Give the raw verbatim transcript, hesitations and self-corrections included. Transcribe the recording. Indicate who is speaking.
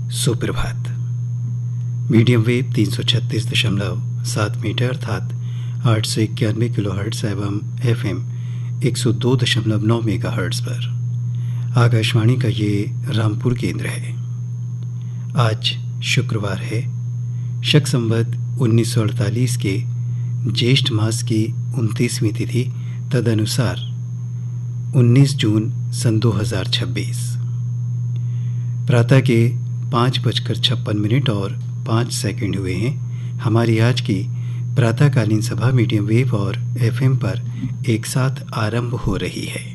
Speaker 1: सुप्रभात। Medium wave तीन सौ छत्तीस दशमलव सात मीटर अर्थात आठ सौ इक्यानवे किलो हर्ट्स एवं एफ एम एक सौ दो दशमलव नौ मेगा हर्ट्स पर आकाशवाणी का ये रामपुर केंद्र है। आज शुक्रवार है, शक संवत उन्नीस सौ अड़तालीस के ज्येष्ठ मास की उनतीसवीं तिथि तदनुसार उन्नीस जून सन दो हजार छब्बीस। प्रातः के पाँच बजकर छप्पन मिनट और पाँच सेकंड हुए हैं। हमारी आज की प्रातःकालीन सभा मीडियम वेव और एफएम पर एक साथ आरंभ हो रही है।